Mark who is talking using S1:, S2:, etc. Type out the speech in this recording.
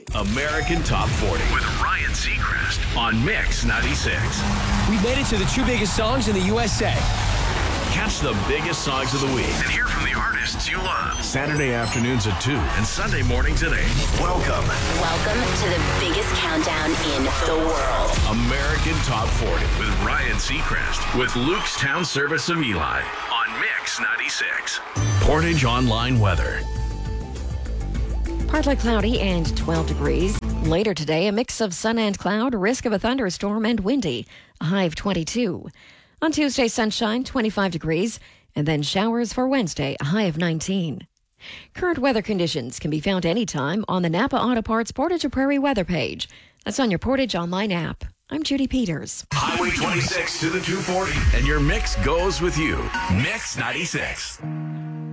S1: American Top 40 with Ryan Seacrest on Mix 96.
S2: We made it to the two biggest songs in the USA.
S1: Catch the biggest songs of the week and hear from the artists you love. Saturday afternoons at 2 and Sunday mornings at 8. Welcome
S3: to the biggest countdown in the world.
S1: American Top 40 with Ryan Seacrest with Luke's Town Service of Eli on Mix 96. Portage Online weather.
S4: Partly cloudy and 12 degrees. Later today, a mix of sun and cloud, risk of a thunderstorm and windy, a high of 22. On Tuesday, sunshine, 25 degrees, and then showers for Wednesday, a high of 19. Current weather conditions can be found anytime on the Napa Auto Parts Portage or Prairie weather page. That's on your Portage Online app. I'm Judy Peters.
S1: Highway 26 to the 240, and your mix goes with you. Mix 96.